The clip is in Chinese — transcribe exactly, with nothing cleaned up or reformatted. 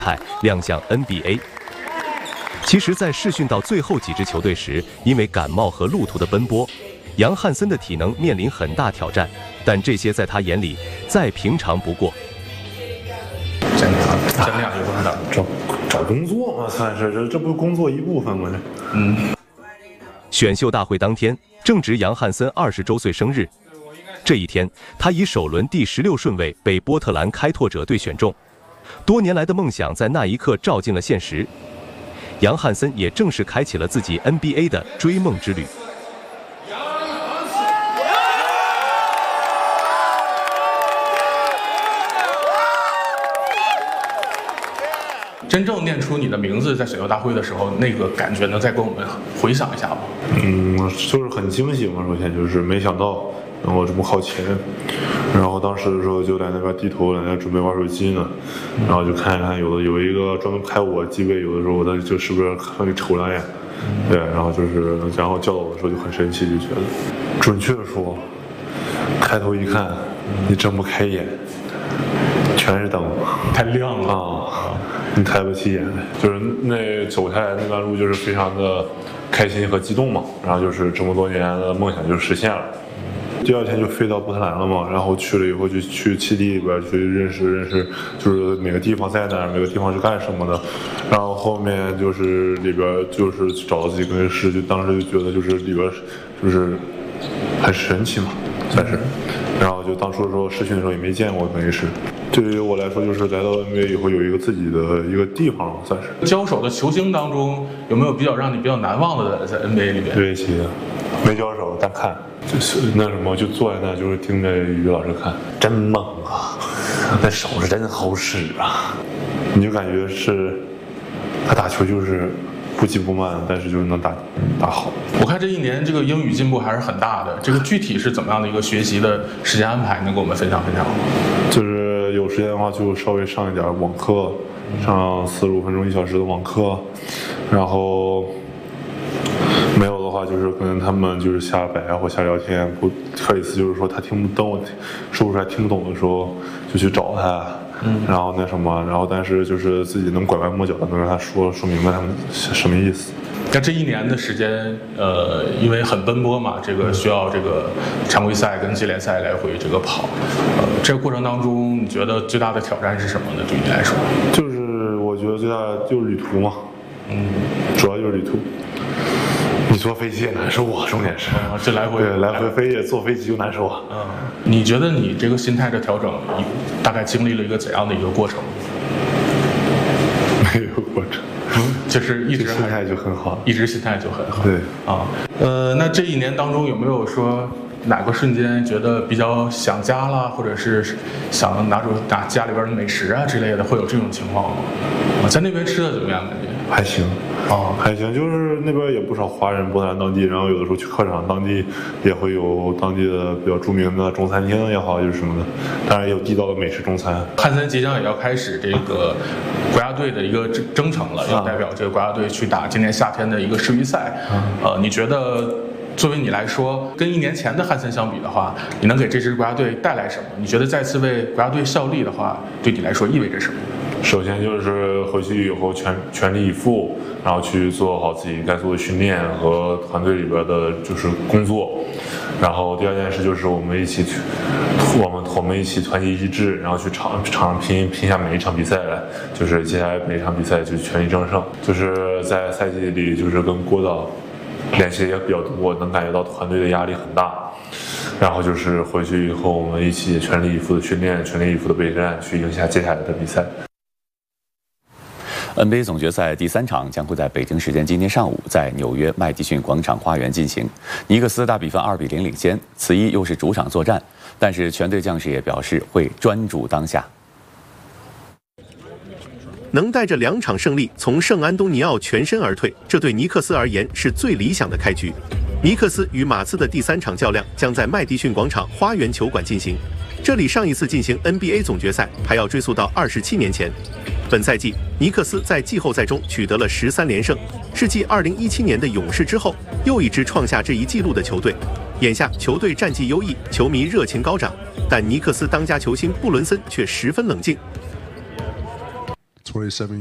态亮相 N B A。其实，在试训到最后几支球队时，因为感冒和路途的奔波，杨汉森的体能面临很大挑战，但这些在他眼里再平常不过。 真的，真的有多大？ 找找工作嘛，算是这这不是工作一部分吗？这嗯。 选秀大会当天，正值杨汉森二十周岁生日。这一天，他以首轮第十六顺位被波特兰开拓者队选中，多年来的梦想在那一刻照进了现实。杨汉森也正式开启了自己 N B A 的追梦之旅。 真正念出你的名字在选秀大会的时候，那个感觉能再跟我们回想一下吗？ 嗯，就是很惊喜嘛。首先就是没想到能够这么靠前，然后当时的时候就在那边低头，在那准备玩手机呢，然后就看一看有的有一个专门拍我机位，有的时候他就是不是看你瞅两眼，对，然后就是然后叫到我的时候就很神奇，就觉得准确的说，开头一看你睁不开眼，全是灯， 太亮了啊。你抬不起眼来，就是那走下来那段路就是非常的开心和激动嘛，然后就是这么多年的梦想就实现了。第二天就飞到波特兰了嘛，然后去了以后就去基地里边去认识认识，就是每个地方在哪儿，每个地方是干什么的，然后后面就是里边就是找到自己更衣室，就当时就觉得就是里边就是很神奇嘛，算是。然后就当初的时候试训的时候也没见过更衣室，对于我来说就是来到 N B A 以后有一个自己的一个地方，算是。 交手的球星当中有没有比较让你比较难忘的在 N B A 里面？ 对齐的，没交手但看，就是那什么就坐在那就是盯着于老师看，真猛啊，那手是真好使啊，你就感觉是他打球就是不急不慢，但是就是能打打好。 我看这一年这个英语进步还是很大的，这个具体是怎么样的一个学习的时间安排，能跟我们分享分享吗？ 就是有时间的话就稍微上一点网课，上四十五分钟一小时的网课，然后没有的话就是跟他们就是瞎摆或瞎聊天，不特意思就是说他听不懂我说不出来听不懂的时候就去找他。嗯，然后那什么，然后但是就是自己能拐弯抹角的能让他说说明白他们什么意思。 那这一年的时间，呃，因为很奔波嘛，这个需要这个常规赛跟季联赛来回这个跑，呃，这个过程当中，你觉得最大的挑战是什么呢？对你来说， 就是我觉得最大的就是旅途嘛， 嗯， 主要就是旅途。你坐飞机也难受啊，重点是， 啊，这来回对来回飞也坐飞机就难受啊。 嗯，你觉得你这个心态的调整，大概经历了一个怎样的一个过程？ 没有过程， 嗯，就是一直心态就很好， 一直心态就很好。 对啊，呃，那这一年当中有没有说哪个瞬间觉得比较想家了，或者是想拿出拿家里边的美食啊之类的，会有这种情况吗？啊，在那边吃的怎么样？感觉还行。 哦， 还行，就是那边也不少华人，波特兰当地，然后有的时候去客场，当地也会有当地的比较著名的中餐厅也好，就是什么的，当然也有地道的美式中餐。 汉森即将也要开始这个国家队的一个征征程了，要代表这个国家队去打今年夏天的一个世预赛。呃，你觉得作为你来说，跟一年前的汉森相比的话，你能给这支国家队带来什么？你觉得再次为国家队效力的话，对你来说意味着什么？ 首先就是回去以后全全力以赴，然后去做好自己该做的训练和团队里边的就是工作。然后第二件事就是我们一起，我们我们一起团结一致，然后去场场上拼拼下每一场比赛来，就是接下来每一场比赛就全力争胜。就是在赛季里就是跟郭导联系也比较多，能感觉到团队的压力很大。然后就是回去以后，我们一起全力以赴的训练，全力以赴的备战，去赢下接下来的比赛。 N B A 总决赛第三场将会在北京时间今天上午在纽约麦迪逊广场花园进行。尼克斯大比分二比零领先，此役又是主场作战，但是全队将士也表示会专注当下。 能带着两场胜利从圣安东尼奥全身而退，这对尼克斯而言是最理想的开局。尼克斯与马刺的第三场较量将在麦迪逊广场花园球馆进行，这里上一次进行 N B A 总决赛还要追溯到二十七年前。本赛季，尼克斯在季后赛中取得了十三连胜，是继二零一七年的勇士之后又一支创下这一纪录的球队。眼下球队战绩优异，球迷热情高涨，但尼克斯当家球星布伦森却十分冷静。 twenty-seven